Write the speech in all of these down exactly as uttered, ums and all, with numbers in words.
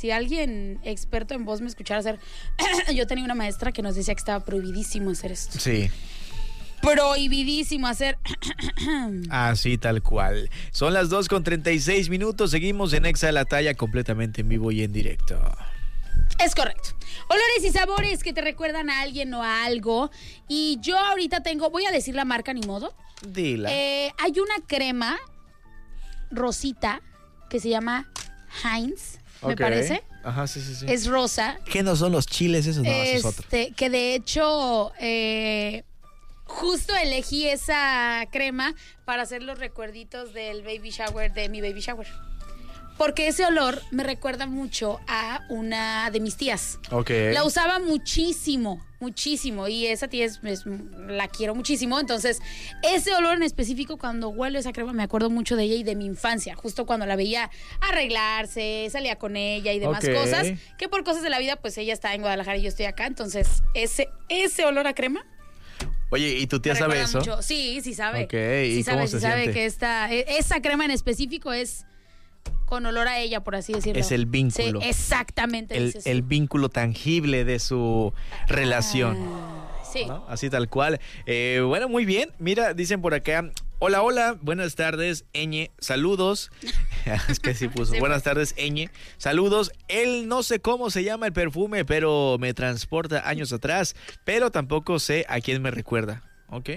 si alguien experto en voz me escuchara hacer... Yo tenía una maestra que nos decía que estaba prohibidísimo hacer esto. Sí. Prohibidísimo hacer... Así tal cual. Son las dos con treinta y seis minutos. Seguimos en Exa La Talla completamente en vivo y en directo. Es correcto. Olores y sabores que te recuerdan a alguien o a algo. Y yo ahorita tengo... Voy a decir la marca, ni modo. Dila. Eh, hay una crema rosita que se llama Heinz, me Ok. parece. Ajá, sí, sí, sí. Es rosa. ¿Qué no son los chiles esos? No, eso es otro. Este, que de hecho... Eh, Justo elegí esa crema para hacer los recuerditos del baby shower, de mi baby shower. Porque ese olor me recuerda mucho a una de mis tías. Ok. La usaba muchísimo, muchísimo. Y esa tía es, es, la quiero muchísimo. Entonces, ese olor en específico, cuando huelo esa crema, me acuerdo mucho de ella y de mi infancia. Justo cuando la veía arreglarse, salía con ella y demás Ok. cosas. Que por cosas de la vida, pues ella está en Guadalajara y yo estoy acá. Entonces, ese, ese olor a crema... Oye, ¿y tu tía Me sabe recuerda eso? mucho. Sí, sí sabe. Ok, ¿y sí cómo sabe, se sí sabe siente? que esta, esa crema en específico es con olor a ella, por así decirlo. Es el vínculo. Sí, exactamente. El, dices el tú. vínculo tangible de su relación. Ah, sí. ¿No? Así tal cual. Eh, bueno, muy bien. Mira, dicen por acá. Hola, hola, buenas tardes, Eñe, saludos. Es que sí puso. Sí, Buenas tardes, Eñe, saludos. Él no sé cómo se llama el perfume, pero me transporta años atrás, pero tampoco sé a quién me recuerda. ¿Ok?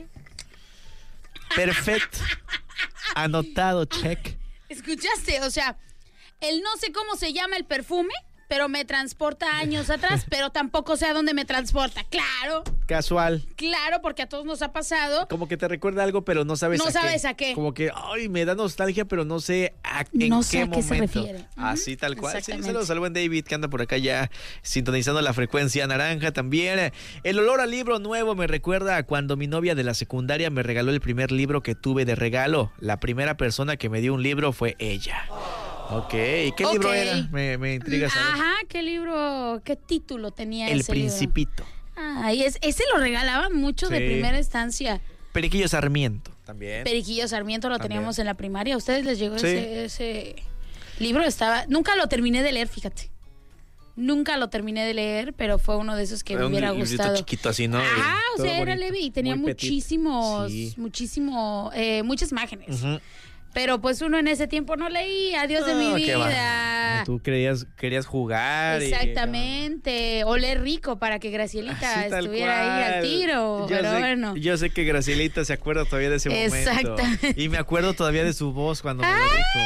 Perfecto. Anotado, check. ¿Escuchaste? O sea, él no sé cómo se llama el perfume, pero me transporta años atrás, pero tampoco sé a dónde me transporta. Claro, Casual. claro, porque a todos nos ha pasado. Como que te recuerda algo, pero no sabes No a qué. sabes a qué. Como que, ay, me da nostalgia, pero no sé a, en No qué sé a qué momento. se refiere. Así Ujú, tal cual. Sí, exactamente. saludos al buen David que anda por acá ya sintonizando la frecuencia naranja también. El olor al libro nuevo me recuerda a cuando mi novia de la secundaria me regaló el primer libro que tuve de regalo. La primera persona que me dio un libro fue ella. Ok, ¿qué Ok. libro era? Me, me intriga saber. Ajá, ¿qué libro, qué título tenía El ese libro? Principito. Ay, es, ese lo regalaban mucho de Sí. primera instancia. Periquillo Sarmiento. También. Periquillo Sarmiento lo También. teníamos en la primaria. ¿A ustedes les llegó Sí. ese, ese libro? Estaba, nunca lo terminé de leer, fíjate. Nunca lo terminé de leer, pero fue uno de esos que Era me un hubiera librito gustado. chiquito así, ¿no? Ajá, o Todo sea, era bonito, leve y tenía muy petit. muchísimos, Sí. muchísimo, eh, muchas imágenes. Ujú. Pero pues uno en ese tiempo no leía, adiós de No, mi qué vida. va. Tú querías, querías jugar. y- Exactamente, oler rico para que Gracielita Así tal estuviera ahí al cual. tiro, Yo pero sé, bueno. Yo sé que Gracielita se acuerda todavía de ese momento. Exactamente. Y me acuerdo todavía de su voz cuando me lo ¡Ay!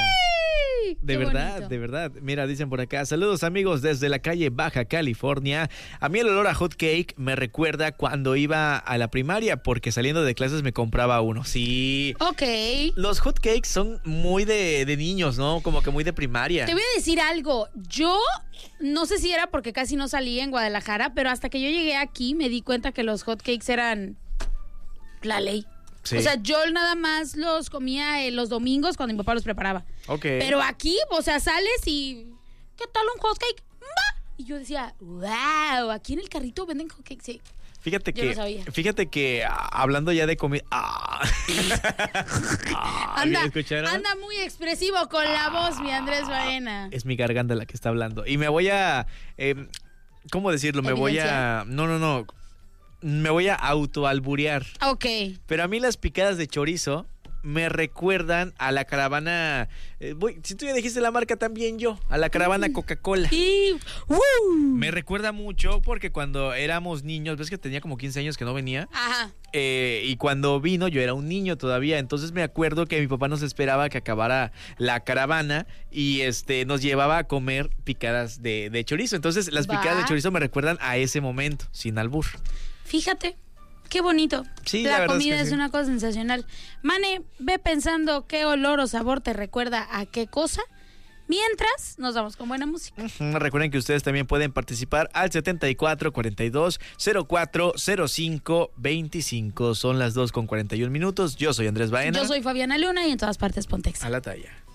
dijo. De Qué verdad, bonito. de verdad. Mira, dicen por acá, saludos amigos desde la calle Baja California. A mí el olor a hot cake me recuerda cuando iba a la primaria porque saliendo de clases me compraba uno. Sí. Ok. Los hot cakes son muy de, de niños, ¿no? Como que muy de primaria. Te voy a decir algo. Yo no sé si era porque casi no salía en Guadalajara, pero hasta que yo llegué aquí me di cuenta que los hotcakes eran la ley. Sí. O sea, yo nada más los comía eh, los domingos cuando mi papá los preparaba. Ok. Pero aquí, o sea, sales y... ¿Qué tal un hotcake? ¡Va! Y yo decía, wow, aquí en el carrito venden hotcakes. Sí. Fíjate Yo que, no sabía. fíjate que ah, hablando ya de comida. Ah. Ah, Anda, ¿escucharon? anda muy expresivo con la voz, mi Andrés Baena. Es mi garganta la que está hablando. Y me voy a. eh, ¿Cómo decirlo? Me voy a. No, no, no. Me voy a autoalburear. Ok. Pero a mí las picadas de chorizo me recuerdan a la caravana. eh, voy, si tú ya dijiste la marca, también yo. A la caravana Coca-Cola. Y... ¡uh! Me recuerda mucho porque cuando éramos niños, ves que tenía como quince años que no venía. Ajá. Eh, y cuando vino yo era un niño todavía, entonces me acuerdo que mi papá nos esperaba que acabara la caravana y este nos llevaba a comer picadas de, de chorizo. Entonces las Va. picadas de chorizo me recuerdan a ese momento, sin albur. Fíjate, qué bonito. Sí, la, la verdad es comida que es, sí. una cosa sensacional. Mane, ve pensando qué olor o sabor te recuerda a qué cosa. Mientras, nos vamos con buena música. Ujú, recuerden que ustedes también pueden participar al setenta y cuatro cuarenta y dos cero cuatro cero cinco veinticinco. Son las dos con cuarenta y un minutos. Yo soy Andrés Baena. Yo soy Fabiana Luna y en todas partes Pontex. A la talla.